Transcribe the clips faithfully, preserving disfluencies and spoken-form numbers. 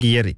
Regierung.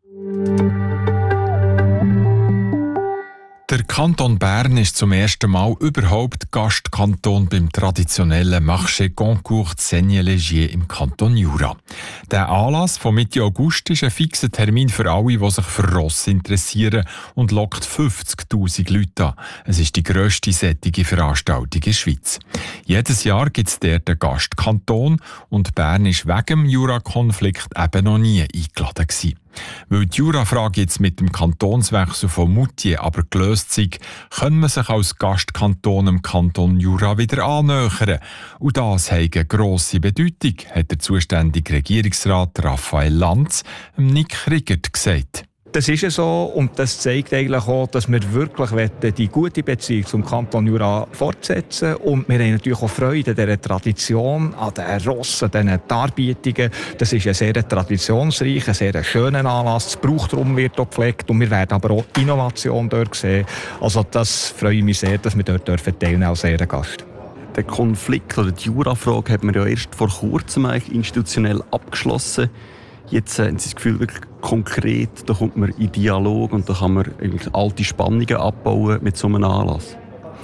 Der Kanton Bern ist zum ersten Mal überhaupt Gastkanton beim traditionellen Marché Concours Seignelay im Kanton Jura. Der Anlass von Mitte August ist ein fixer Termin für alle, die sich für Ross interessieren und lockt fünfzigtausend Leute an. Es ist die grösste solche Veranstaltung in der Schweiz. Jedes Jahr gibt es dort einen Gastkanton und Bern ist wegen dem Jura-Konflikt eben noch nie eingeladen gewesen. Weil die Jura-Frage jetzt mit dem Kantonswechsel von Moutier aber gelöst ist, kann man sich als Gastkanton im Kanton Jura wieder annähern. Und das hat eine grosse Bedeutung, hat der zuständige Regierungsrat Raphael Lanz Nick Riegert gesagt. Das ist ja so und das zeigt eigentlich auch, dass wir wirklich die gute Beziehung zum Kanton Jura fortsetzen wollen. Und wir haben natürlich auch Freude an dieser Tradition, an den Rossen, an diesen Darbietungen. Das ist ein sehr traditionsreicher, sehr schöner Anlass. Das Brauchtum wird auch gepflegt und wir werden aber auch Innovation dort sehen. Also das freue ich mich sehr, dass wir dort teilnehmen dürfen als Ehrengast. Den Konflikt oder die Jura-Frage hat man ja erst vor kurzem eigentlich institutionell abgeschlossen. Jetzt haben Sie das Gefühl, wirklich konkret, da kommt man in Dialog und da kann man alte Spannungen abbauen mit so einem Anlass.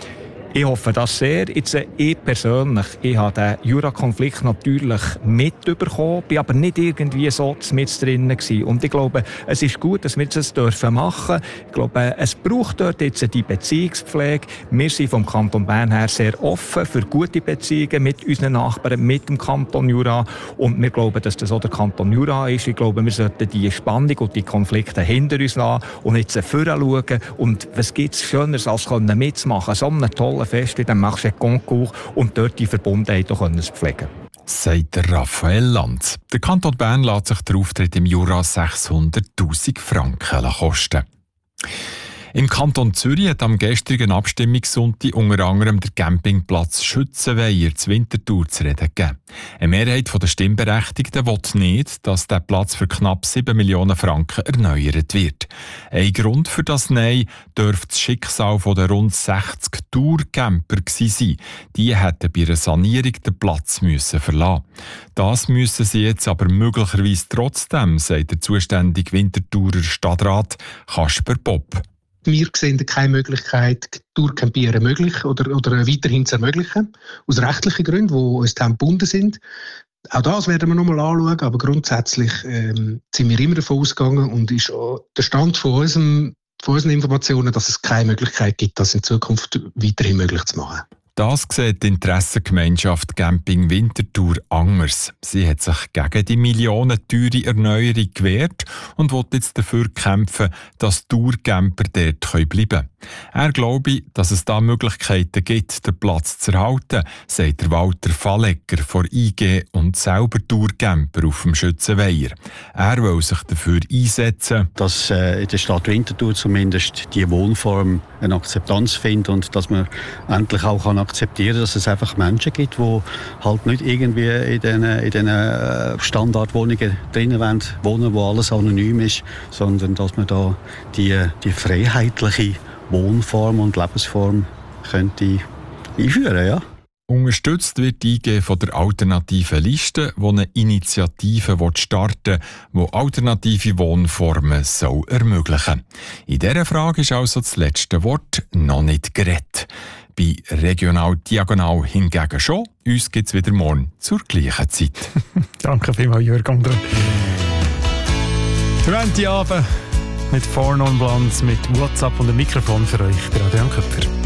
Ich hoffe das sehr. Jetzt, ich persönlich, ich habe den Jura-Konflikt natürlich mitbekommen, bin aber nicht irgendwie so mit drin gewesen. Und ich glaube, es ist gut, dass wir das dürfen machen. Ich glaube, es braucht dort jetzt die Beziehungspflege. Wir sind vom Kanton Bern her sehr offen für gute Beziehungen mit unseren Nachbarn, mit dem Kanton Jura. Und wir glauben, dass das auch der Kanton Jura ist. Ich glaube, wir sollten die Spannung und die Konflikte hinter uns lassen und jetzt vorher schauen. Und was gibt es Schöneres, als mitzumachen? So einen tollen Fest in dem Marché Concours und dort die Verbundenheit auch zu pflegen. Sagt der Raphael Lanz. Der Kanton Bern lässt sich der Auftritt im Jura sechshunderttausend Franken kosten. Im Kanton Zürich hat am gestrigen Abstimmungssonntag unter anderem der Campingplatz Schützenweiher zu Winterthur zu reden gegeben. Eine Mehrheit der Stimmberechtigten will nicht, dass der Platz für knapp sieben Millionen Franken erneuert wird. Ein Grund für das Nein dürfte das Schicksal der rund sechzig Tourcamper sein. Die hätten bei einer Sanierung den Platz müssen verlassen. Das müssen sie jetzt aber möglicherweise trotzdem, sagt der zuständige Winterthurer Stadtrat Kasper Bob. Wir sehen keine Möglichkeit, Tourcampieren möglich oder, oder weiterhin zu ermöglichen, aus rechtlichen Gründen, die uns gebunden sind. Auch das werden wir noch mal anschauen, aber grundsätzlich ähm, sind wir immer davon ausgegangen und ist auch der Stand von, unserem, von unseren Informationen, dass es keine Möglichkeit gibt, das in Zukunft weiterhin möglich zu machen. Das sieht die Interessengemeinschaft Camping Winterthur anders. Sie hat sich gegen die millionenteure Erneuerung gewehrt und will jetzt dafür kämpfen, dass Tourcamper dort bleiben können. Er glaube, dass es da Möglichkeiten gibt, den Platz zu erhalten, sagt der Walter Fallegger von I G und selber Tourcamper auf dem Schützenweiher. Er will sich dafür einsetzen, dass äh, in der Stadt Winterthur zumindest die Wohnform eine Akzeptanz findet und dass man endlich auch kann akzeptieren, dass es einfach Menschen gibt, die halt nicht irgendwie in diesen in den Standardwohnungen drinnen wollen, wohnen, wo alles anonym ist, sondern dass man da die, die freiheitliche Wohnform und Lebensform könnte einführen, ja. Unterstützt wird die I G von der alternativen Liste, die eine Initiative starten will, die alternative Wohnformen soll ermöglichen. In dieser Frage ist also das letzte Wort noch nicht geredet. Bei Regional Diagonal hingegen schon. Uns gibt es wieder morgen zur gleichen Zeit. Danke vielmals, Jürg André. zwanzig Abend mit Four Non Blondes, mit WhatsApp und einem Mikrofon für euch, der Adrian Köpfer.